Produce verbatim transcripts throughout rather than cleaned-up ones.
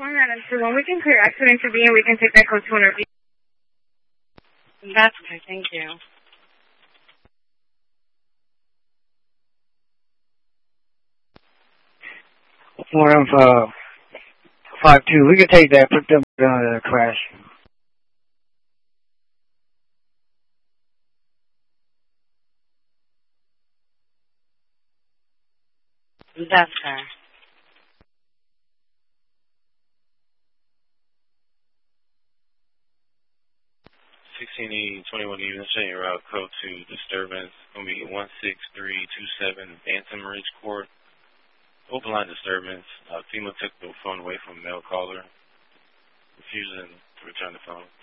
one nine two one. We can clear accident to be and we can take that code to interview. That's okay, thank you. One of uh, five two. We can take that. Put them down in the crash. That's fair. sixteen E twenty-one even, setting your route code to disturbance. Going to be one six three two seven Bantam Ridge Court. Open line disturbance. Uh, FEMA took the phone away from a male caller, refusing to return the phone.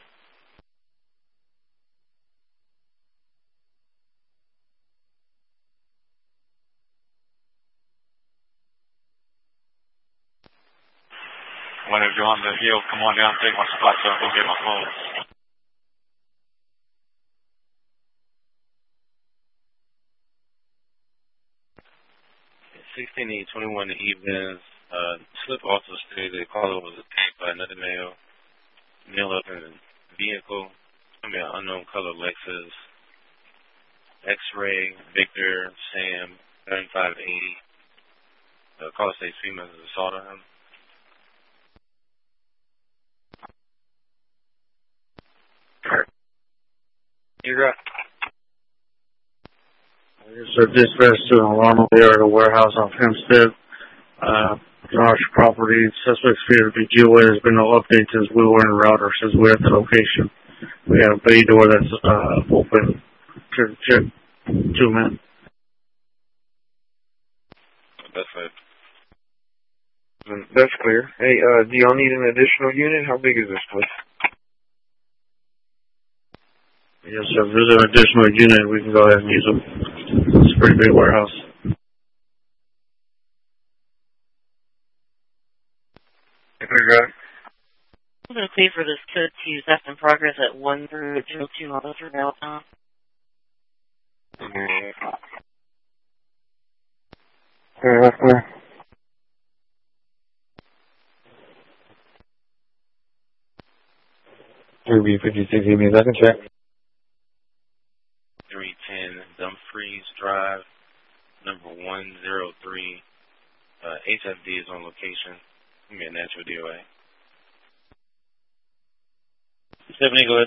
Whenever you're on the hill, come on down, take my spot so I can get my phone. sixteen E twenty-one evenings. Uh, slip also stated the caller was attacked by another male. Male up in a vehicle. I mean, an unknown color Lexus. X-ray, Victor, Sam, thirty-five eighty. The caller states female has assaulted him. You're up. So dispatch to an alarm there at a warehouse off Hempstead. Uh, Josh property. Suspect's appear to be G O A. There's been no update since we were en route or since we're at the location. We have a bay door that's uh, open. Check, check. Two men. That's it. That's clear. Hey, uh, do y'all need an additional unit? How big is this place? Yes, sir. If there's an additional unit, we can go ahead and use them. It's a pretty big warehouse. I'm going to pay for this code to use F in progress at one through zero two on through Delta. Clear, that's clear. three B fifty-six, give me a second, check. three ten Dumfries Drive, number one zero three. Uh, H F D is on location. Give me a natural D O A. seven Eagle.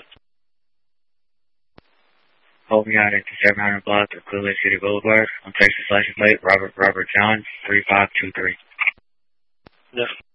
Hold me out at the seven hundred block of Clearlake City Boulevard on Texas license plate Robert Robert John three five two three. Yes.